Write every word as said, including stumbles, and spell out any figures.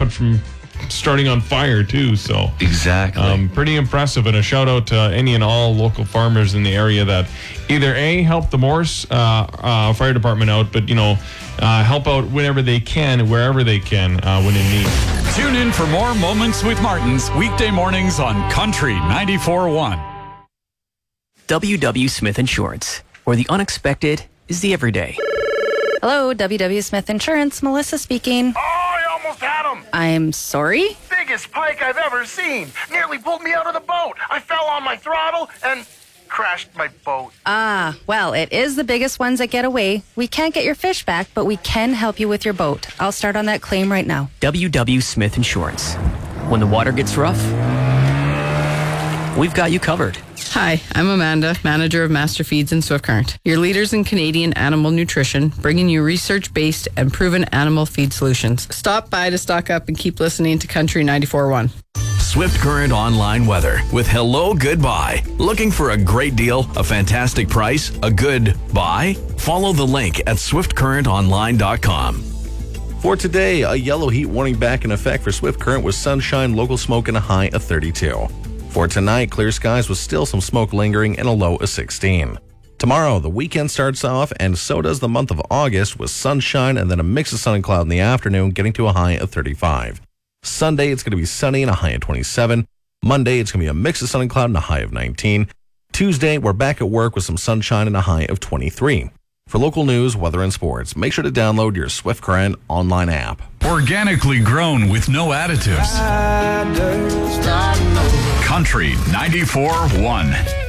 got from starting on fire too. So exactly, um, pretty impressive. And a shout out to any and all local farmers in the area that either A, help the Morse uh, uh, Fire Department out, but you know, uh, help out whenever they can, wherever they can, uh, when in need. Tune in for more Moments with Martins weekday mornings on Country ninety-four point one. W W. Smith Insurance, where the unexpected is the everyday. Hello, W W. Smith Insurance. Melissa speaking. Oh, I almost had him. I'm sorry? Biggest pike I've ever seen. Nearly pulled me out of the boat. I fell on my throttle and crashed my boat. Ah, well, it is the biggest ones that get away. We can't get your fish back, but we can help you with your boat. I'll start on that claim right now. W W. Smith Insurance. When the water gets rough, we've got you covered. Hi, I'm Amanda, manager of Master Feeds and Swift Current, your leaders in Canadian animal nutrition, bringing you research-based and proven animal feed solutions. Stop by to stock up and keep listening to Country ninety-four point one. Swift Current online weather with Hello Goodbye. Looking for a great deal, a fantastic price, a good buy? Follow the link at swift current online dot com. For today, a yellow heat warning back in effect for Swift Current with sunshine, local smoke, and a high of thirty-two. For tonight, clear skies with still some smoke lingering and a low of sixteen. Tomorrow, the weekend starts off, and so does the month of August with sunshine and then a mix of sun and cloud in the afternoon, getting to a high of thirty-five. Sunday, it's going to be sunny and a high of twenty-seven. Monday, it's going to be a mix of sun and cloud and a high of nineteen. Tuesday, we're back at work with some sunshine and a high of twenty-three. For local news, weather, and sports, make sure to download your Swift Current online app. Organically grown with no additives. Country ninety-four point one.